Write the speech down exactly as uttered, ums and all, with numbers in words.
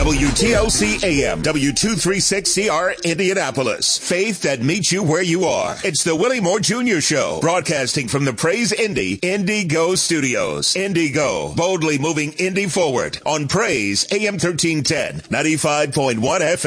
W T L C A M, W two thirty-six C R, Indianapolis. Faith that meets you where you are. It's the Willie Moore Junior Show, broadcasting from the Praise Indy Indigo Studios. Indigo, boldly moving Indy forward on Praise A M thirteen ten, ninety-five point one F M.